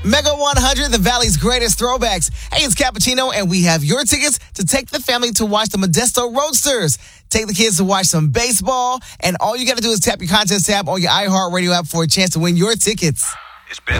Mega 100, the Valley's greatest throwbacks. Hey, it's Cappuccino, and we have your tickets to take the family to watch the Modesto Roadsters. Take the kids to watch some baseball, and all you got to do is tap your contest tab on your iHeartRadio app for a chance to win your tickets. It's been